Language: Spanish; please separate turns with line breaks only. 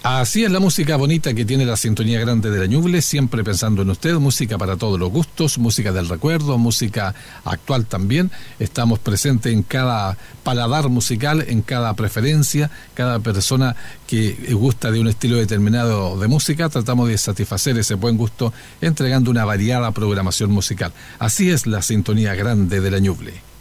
Así es la música bonita que tiene la sintonía grande de la Ñuble, siempre pensando en usted, música para todos los gustos, música del recuerdo, música actual también. Estamos presentes en cada paladar musical, en cada preferencia, cada persona que gusta de un estilo determinado de música, tratamos de satisfacer ese buen gusto entregando una variada programación musical. Así es la sintonía grande de la Ñuble.